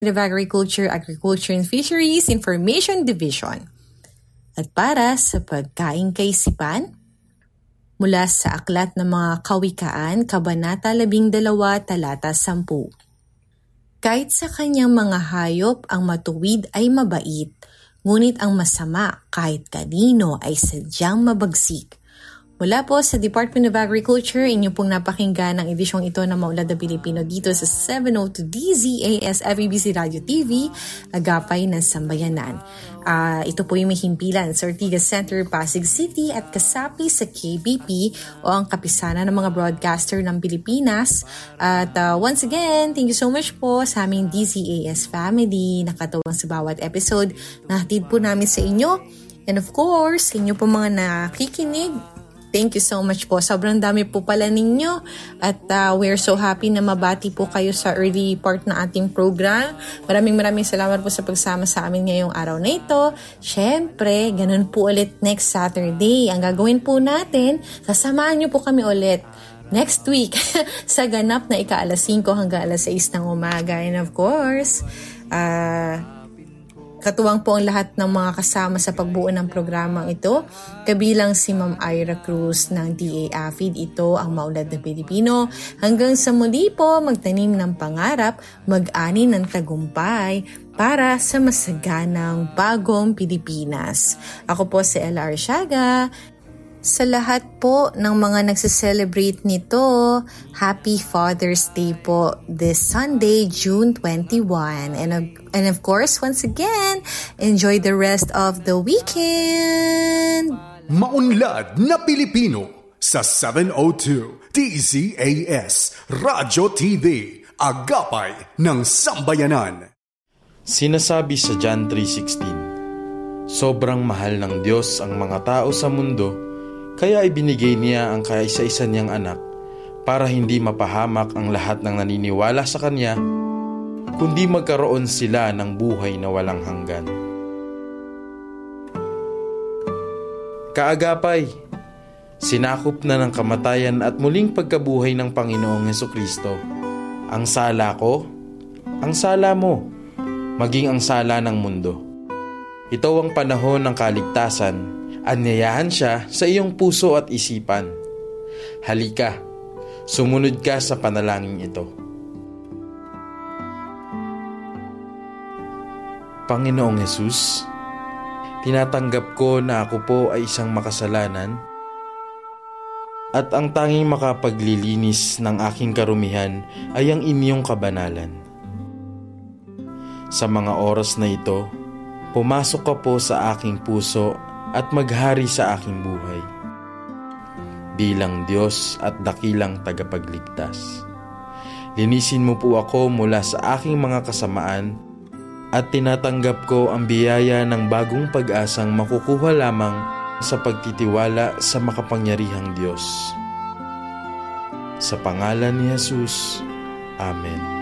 of Agriculture, Agriculture and Fisheries Information Division. At para sa pagkaing kaisipan, mula sa Aklat ng mga Kawikaan, Kabanata 12, Talata 10. Kahit sa kanyang mga hayop ang matuwid ay mabait, ngunit ang masama kahit kanino ay sadyang mabagsik. Mula po sa Department of Agriculture, inyo pong napakinggan ang edisyong ito ng Maulad na Pilipino dito sa 702 DZAS FEBC Radio TV, Agapay ng Sambayanan. Ito po yung may himpilan sa Ortigas Center, Pasig City at kasapi sa KBP o ang kapisanan ng mga broadcaster ng Pilipinas. At once again, thank you so much po sa aming DZAS family. Nakatawang sa bawat episode na hatid po namin sa inyo. And of course, sa inyo po mga nakikinig, thank you so much po. Sobrang dami po pala ninyo at we're so happy na mabati po kayo sa early part na ating program. Maraming salamat po sa pagsama sa amin ngayong araw na ito. Siyempre, ganun po ulit next Saturday. Ang gagawin po natin, sasamahan niyo po kami ulit next week sa ganap na ika-alas 5 hanggang alas 6 ng umaga. And of course, katuwang po ang lahat ng mga kasama sa pagbuo ng programang ito. Kabilang si Ma'am Ira Cruz ng DA AFID. Ito ang Maulad na Pilipino. Hanggang sa muli po, magtanim ng pangarap, mag-ani ng tagumpay para sa masaganang bagong Pilipinas. Ako po si Ella Arsiaga. Sa lahat po ng mga nagse-celebrate nito, Happy Father's Day po this Sunday, June 21. And of course, once again, enjoy the rest of the weekend! Maunlad na Pilipino sa 702 DZAS Radio TV, Agapay ng Sambayanan. Sinasabi sa John 3:16, sobrang mahal ng Diyos ang mga tao sa mundo, kaya ibinigay niya ang kaisa-isa niyang anak para hindi mapahamak ang lahat ng naniniwala sa Kanya, kundi magkaroon sila ng buhay na walang hanggan. Kaagapay, sinakop na ng kamatayan at muling pagkabuhay ng Panginoong Hesukristo. Ang sala ko, ang sala mo, maging ang sala ng mundo. Ito ang panahon ng kaligtasan. Anyayahan siya sa iyong puso at isipan. Halika, sumunod ka sa panalangin ito. Panginoong Hesus, tinatanggap ko na ako po ay isang makasalanan at ang tanging makapaglilinis ng aking karumihan ay ang inyong kabanalan. Sa mga oras na ito, pumasok ka po sa aking puso at maghari sa aking buhay bilang Diyos at dakilang tagapagligtas. Linisin mo po ako mula sa aking mga kasamaan at tinatanggap ko ang biyaya ng bagong pag-asang makukuha lamang sa pagtitiwala sa makapangyarihang Diyos. Sa pangalan ni Jesus, Amen.